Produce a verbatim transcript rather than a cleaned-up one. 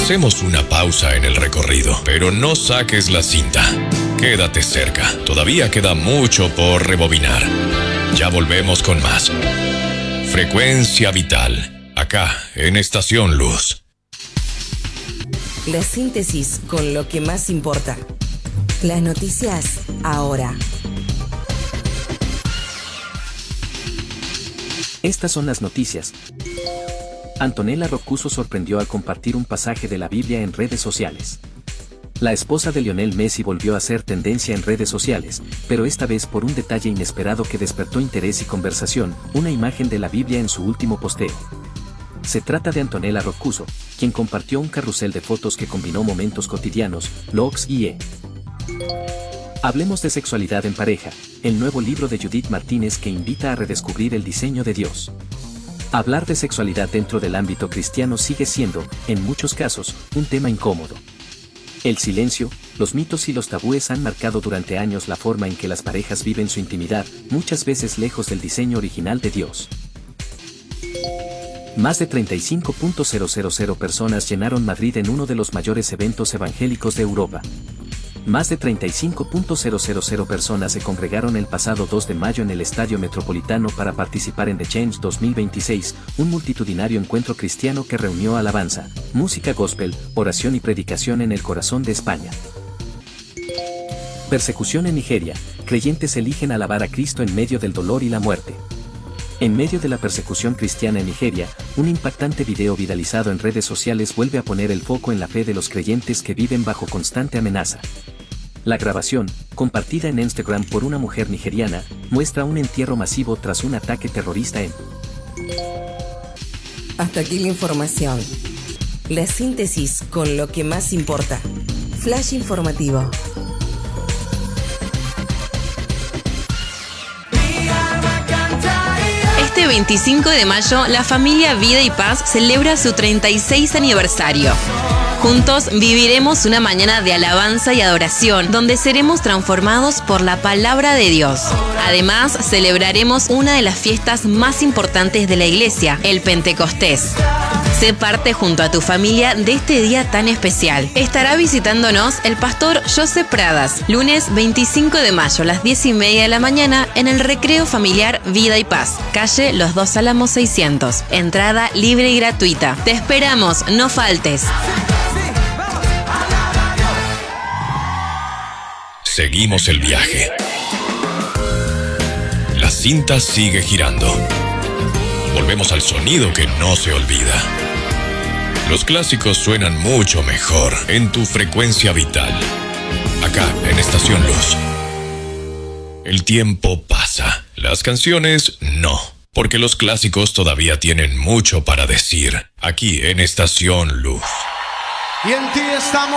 Hacemos una pausa en el recorrido, pero no saques la cinta. Quédate cerca. Todavía queda mucho por rebobinar. Ya volvemos con más. Frecuencia Vital, acá en Estación Luz. La síntesis con lo que más importa. Las noticias ahora. Estas son las noticias. Antonella Roccuzzo sorprendió al compartir un pasaje de la Biblia en redes sociales. La esposa de Lionel Messi volvió a ser tendencia en redes sociales, pero esta vez por un detalle inesperado que despertó interés y conversación, una imagen de la Biblia en su último posteo. Se trata de Antonella Roccuzzo, quien compartió un carrusel de fotos que combinó momentos cotidianos, looks y e. Hablemos de sexualidad en pareja, el nuevo libro de Judith Martínez que invita a redescubrir el diseño de Dios. Hablar de sexualidad dentro del ámbito cristiano sigue siendo, en muchos casos, un tema incómodo. El silencio, los mitos y los tabúes han marcado durante años la forma en que las parejas viven su intimidad, muchas veces lejos del diseño original de Dios. Más de treinta y cinco mil personas llenaron Madrid en uno de los mayores eventos evangélicos de Europa. Más de treinta y cinco mil personas se congregaron el pasado dos de mayo en el Estadio Metropolitano para participar en The Change dos mil veintiséis, un multitudinario encuentro cristiano que reunió alabanza, música gospel, oración y predicación en el corazón de España. Persecución en Nigeria, creyentes eligen alabar a Cristo en medio del dolor y la muerte. En medio de la persecución cristiana en Nigeria, un impactante video viralizado en redes sociales vuelve a poner el foco en la fe de los creyentes que viven bajo constante amenaza. La grabación, compartida en Instagram por una mujer nigeriana, muestra un entierro masivo tras un ataque terrorista en... Hasta aquí la información. La síntesis con lo que más importa. Flash informativo. Este veinticinco de mayo, la familia Vida y Paz celebra su treinta y seis aniversario. Juntos viviremos una mañana de alabanza y adoración, donde seremos transformados por la palabra de Dios. Además, celebraremos una de las fiestas más importantes de la iglesia, el Pentecostés. Sé parte junto a tu familia de este día tan especial. Estará visitándonos el pastor José Pradas, lunes veinticinco de mayo a las diez y media de la mañana en el Recreo Familiar Vida y Paz, calle Los Dos Álamos seiscientos. Entrada libre y gratuita. Te esperamos, no faltes. Seguimos el viaje. La cinta sigue girando. Volvemos al sonido que no se olvida. Los clásicos suenan mucho mejor en tu frecuencia vital. Acá, en Estación Luz. El tiempo pasa. Las canciones, no. Porque los clásicos todavía tienen mucho para decir. Aquí, en Estación Luz. Y en ti estamos.